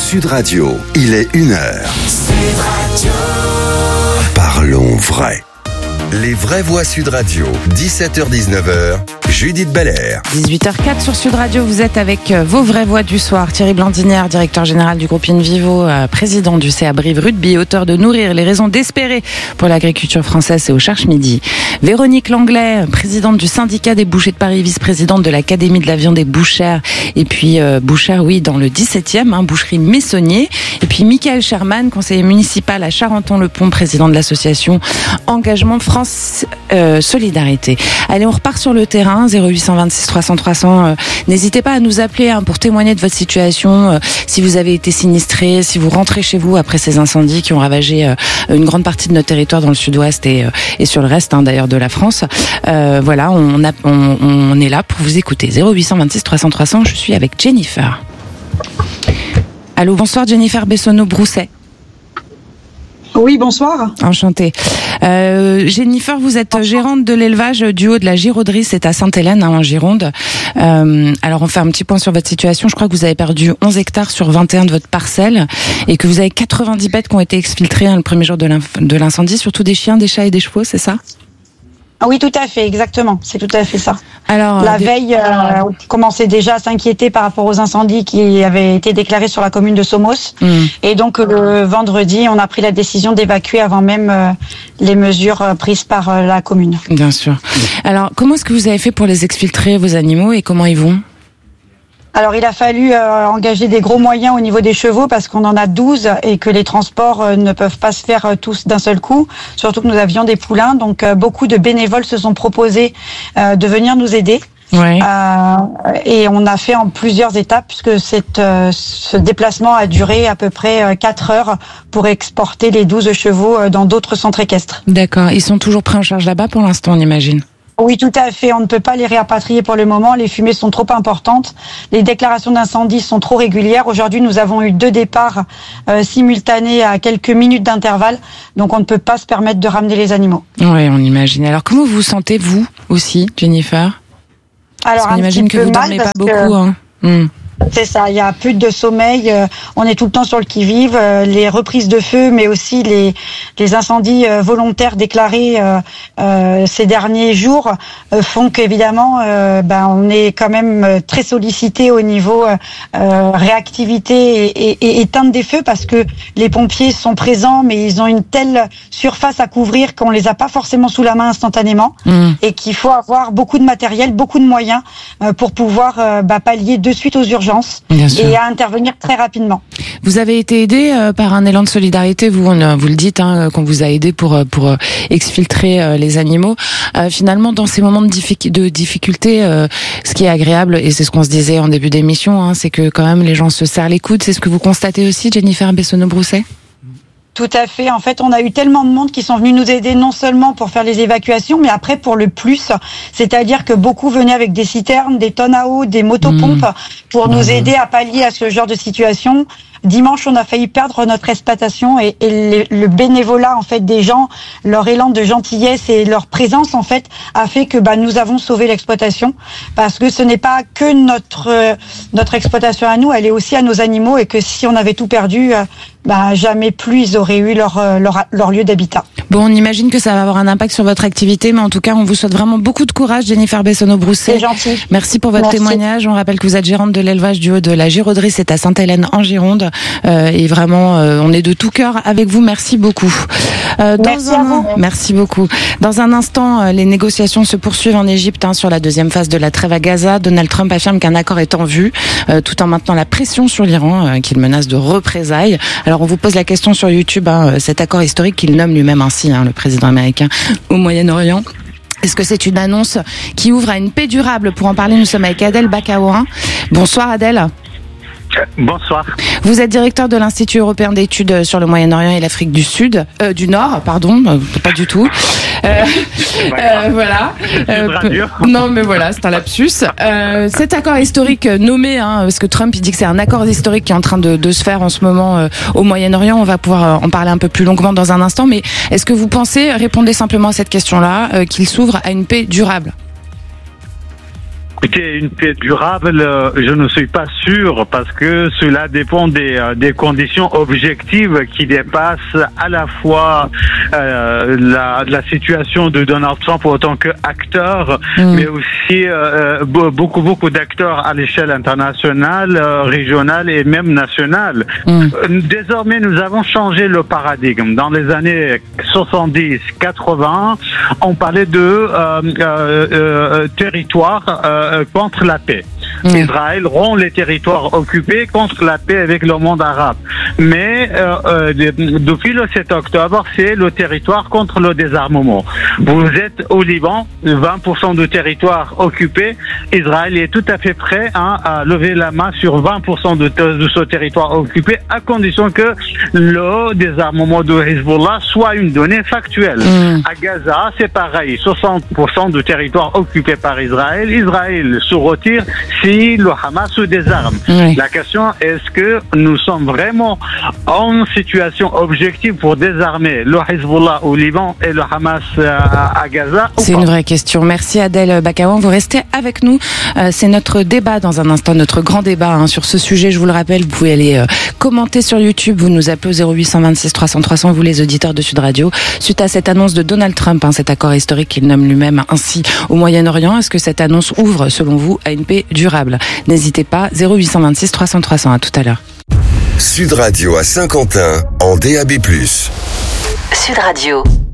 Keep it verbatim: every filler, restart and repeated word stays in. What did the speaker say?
Sud Radio, il est une heure. Sud Radio. Parlons vrai. Les vraies voix Sud Radio, dix-sept heures dix-neuf heures, Judith Belair. dix-huit heures quatre sur Sud Radio, vous êtes avec vos vraies voix du soir. Thierry Blandinière, directeur général du groupe Invivo, président du C A Brive Rugby, auteur de Nourrir les raisons d'espérer pour l'agriculture française, c'est au Cherche Midi. Véronique Langlais, présidente du syndicat des bouchers de Paris, vice-présidente de l'Académie de la viande et bouchère. Et puis euh, bouchère, oui, dans le dix-septième, hein, boucherie Messonnier. Et puis Michael Sherman, conseiller municipal à Charenton-le-Pont, président de l'association Engagement France euh, Solidarité. Allez, on repart sur le terrain, zéro huit cent vingt-six trois cents trois cents. Euh, n'hésitez pas à nous appeler hein, pour témoigner de votre situation, euh, si vous avez été sinistré, si vous rentrez chez vous après ces incendies qui ont ravagé euh, une grande partie de notre territoire dans le sud-ouest et, euh, et sur le reste hein, d'ailleurs de la France. Euh, voilà, on, a, on, on est là pour vous écouter. zéro huit cent vingt-six trois cents trois cents, je suis avec Jennifer. Allô, bonsoir Jennifer Bessonneau-Brousset. Oui, bonsoir. Enchantée. Euh, Jennifer, vous êtes Bonsoir. Gérante de l'élevage du haut de la Girauderie, c'est à Sainte-Hélène, hein, en Gironde. Euh, alors, on fait un petit point sur votre situation. Je crois que vous avez perdu onze hectares sur vingt et un de votre parcelle et que vous avez quatre-vingt-dix bêtes qui ont été exfiltrées hein, le premier jour de, de l'incendie, surtout des chiens, des chats et des chevaux, c'est ça ? Oui, tout à fait, exactement. C'est tout à fait ça. Alors, la des... veille, euh, on commençait déjà à s'inquiéter par rapport aux incendies qui avaient été déclarés sur la commune de Somos. Mmh. Et donc, le vendredi, on a pris la décision d'évacuer avant même euh, les mesures euh, prises par euh, la commune. Bien sûr. Alors, comment est-ce que vous avez fait pour les exfiltrer, vos animaux, et comment ils vont ? Alors, il a fallu euh, engager des gros moyens au niveau des chevaux parce qu'on en a douze et que les transports euh, ne peuvent pas se faire euh, tous d'un seul coup. Surtout que nous avions des poulains. Donc, euh, beaucoup de bénévoles se sont proposés euh, de venir nous aider. Ouais. Euh, et on a fait en plusieurs étapes puisque cette, euh, ce déplacement a duré à peu près euh, quatre heures pour exporter les douze chevaux euh, dans d'autres centres équestres. D'accord. Ils sont toujours pris en charge là-bas pour l'instant, on imagine ? Oui, tout à fait. On ne peut pas les réapatrier pour le moment. Les fumées sont trop importantes. Les déclarations d'incendie sont trop régulières. Aujourd'hui, nous avons eu deux départs euh, simultanés à quelques minutes d'intervalle. Donc, on ne peut pas se permettre de ramener les animaux. Oui, on imagine. Alors, comment vous vous sentez, vous aussi, Jennifer ? Alors, on imagine que vous ne dormez pas beaucoup. Que... Hein. Mmh. C'est ça, il y a plus de sommeil, euh, on est tout le temps sur le qui-vive, euh, les reprises de feu, mais aussi les, les incendies euh, volontaires déclarés euh, euh, ces derniers jours euh, font qu'évidemment, euh, ben, on est quand même très sollicité au niveau euh, réactivité et, et, et éteinte des feux parce que les pompiers sont présents, mais ils ont une telle surface à couvrir qu'on les a pas forcément sous la main instantanément mmh. et qu'il faut avoir beaucoup de matériel, beaucoup de moyens euh, pour pouvoir euh, bah, pallier de suite aux urgences. Et à intervenir très rapidement. Vous avez été aidé euh, par un élan de solidarité, vous, on, vous le dites, hein, qu'on vous a aidé pour pour euh, exfiltrer euh, les animaux. Euh, finalement, dans ces moments de, diffic- de difficulté, euh, ce qui est agréable, et c'est ce qu'on se disait en début d'émission, hein, c'est que quand même les gens se serrent les coudes. C'est ce que vous constatez aussi, Jennifer Bessonneau-Brousset ? Tout à fait. En fait, on a eu tellement de monde qui sont venus nous aider non seulement pour faire les évacuations, mais après pour le plus. C'est-à-dire que beaucoup venaient avec des citernes, des tonnes à eau, des motopompes mmh. pour nous aider à pallier à ce genre de situation. Dimanche, on a failli perdre notre exploitation et, et le, le bénévolat en fait des gens, leur élan de gentillesse et leur présence en fait a fait que bah nous avons sauvé l'exploitation parce que ce n'est pas que notre euh, notre exploitation à nous, elle est aussi à nos animaux et que si on avait tout perdu, euh, bah jamais plus ils auraient eu leur euh, leur leur lieu d'habitat. Bon, on imagine que ça va avoir un impact sur votre activité, mais en tout cas, on vous souhaite vraiment beaucoup de courage, Jennifer Bessonneau-Brousset. C'est gentil. Merci pour votre Merci. témoignage. On rappelle que vous êtes gérante de l'élevage du haut de la Girauderie, c'est à Sainte-Hélène en Gironde. Euh, et vraiment, euh, on est de tout cœur avec vous. Merci beaucoup. Euh, dans Merci un... à vous. Merci beaucoup. Dans un instant, euh, les négociations se poursuivent en Égypte hein, sur la deuxième phase de la trêve à Gaza. Donald Trump affirme qu'un accord est en vue, euh, tout en maintenant la pression sur l'Iran, euh, qu'il menace de représailles. Alors, on vous pose la question sur YouTube, hein, cet accord historique qu'il nomme lui-même ainsi, hein, le président américain au Moyen-Orient. Est-ce que c'est une annonce qui ouvre à une paix durable ? Pour en parler, nous sommes avec Adel Bakaourin. Bonsoir Adel. Bonsoir. Vous êtes directeur de l'Institut européen d'études sur le Moyen-Orient et l'Afrique du Sud, euh, du Nord, pardon, euh, pas du tout. Euh, euh, voilà. Euh, non, mais voilà, c'est un lapsus. Euh, cet accord historique nommé, hein, parce que Trump il dit que c'est un accord historique qui est en train de, de se faire en ce moment euh, au Moyen-Orient. On va pouvoir euh, en parler un peu plus longuement dans un instant. Mais est-ce que vous pensez, répondez simplement à cette question-là, euh, qu'il s'ouvre à une paix durable ? Écoutez, une paix durable, euh, je ne suis pas sûr parce que cela dépend des, euh, des conditions objectives qui dépassent à la fois euh, la, la situation de Donald Trump en tant qu'acteur, mmh. mais aussi euh, beaucoup beaucoup d'acteurs à l'échelle internationale, euh, régionale et même nationale. Mmh. Désormais, nous avons changé le paradigme. Dans les années soixante-dix quatre-vingts, on parlait de euh, euh, euh, territoire euh, contre la paix. Mmh. Israël rompt les territoires occupés contre la paix avec le monde arabe. Mais euh, euh, depuis le sept octobre, c'est le territoire contre le désarmement. Vous êtes au Liban, vingt pour cent du territoire occupé. Israël est tout à fait prêt hein, à lever la main sur vingt pour cent de, de ce territoire occupé, à condition que le désarmement de Hezbollah soit une donnée factuelle. Mmh. À Gaza, c'est pareil, soixante pour cent du territoire occupé par Israël. Israël se retire si le Hamas se désarme. Oui. La question, est-ce que nous sommes vraiment en situation objective pour désarmer le Hezbollah au Liban et le Hamas à, à Gaza? C'est une vraie question. Merci Adel Bakawan. Vous restez avec nous. Euh, c'est notre débat dans un instant, notre grand débat hein, sur ce sujet. Je vous le rappelle, vous pouvez aller euh, commenter sur YouTube. Vous nous appelez au zéro huit cent vingt-six trois cents trois cents, vous les auditeurs de Sud Radio. Suite à cette annonce de Donald Trump, hein, cet accord historique qu'il nomme lui-même ainsi au Moyen-Orient, est-ce que cette annonce ouvre, selon vous, à une paix durable? N'hésitez pas, zéro huit cent vingt-six trois cents trois cents. À tout à l'heure. Sud Radio à Saint-Quentin en D A B plus. Sud Radio.